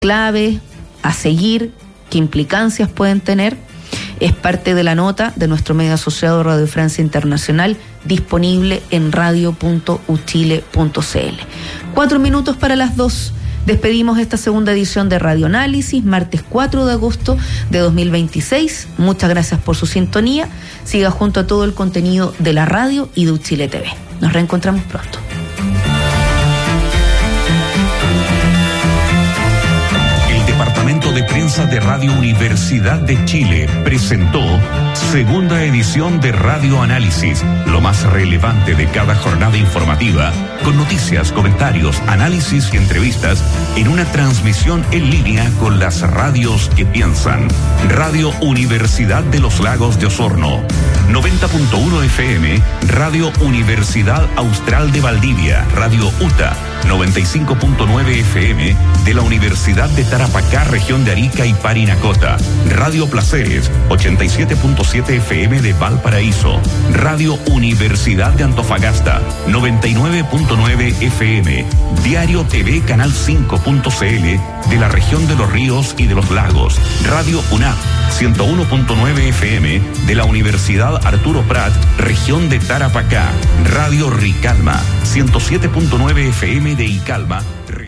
clave a seguir, qué implicancias pueden tener. Es parte de la nota de nuestro medio asociado Radio Francia Internacional, disponible en radio.uchile.cl. 4 minutos para las 2. Despedimos esta segunda edición de Radio Análisis, martes 4 de agosto de 2026. Muchas gracias por su sintonía. Siga junto a todo el contenido de la radio y de Uchile TV. Nos reencontramos pronto. Departamento de Prensa de Radio Universidad de Chile presentó segunda edición de Radio Análisis, lo más relevante de cada jornada informativa, con noticias, comentarios, análisis y entrevistas en una transmisión en línea con las radios que piensan. Radio Universidad de los Lagos de Osorno, 90.1 FM, Radio Universidad Austral de Valdivia, Radio UTA, 95.9 FM de la Universidad de Tarapacá, región de Arica y Parinacota, Radio Placeres, 87.7 FM de Valparaíso, Radio Universidad de Antofagasta, 99.9 FM, Diario TV Canal 5.cl de la región de los Ríos y de los Lagos, Radio UNAP, 101.9 FM de la Universidad Arturo Prat, región de Tarapacá, Radio Ricalma, 107.9 FM de Icalma.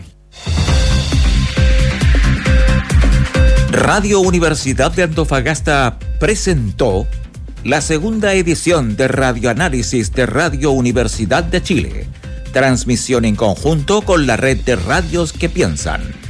Radio Universidad de Antofagasta presentó la segunda edición de Radio Análisis de Radio Universidad de Chile. Transmisión en conjunto con la red de radios que piensan.